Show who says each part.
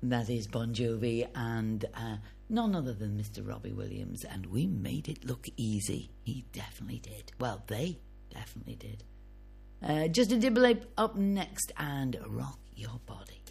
Speaker 1: That is Bon Jovi and none other than Mr. Robbie Williams. And we made it look easy. He definitely did. Well, they definitely did. Justin Timberlake up next and Rock Your Body.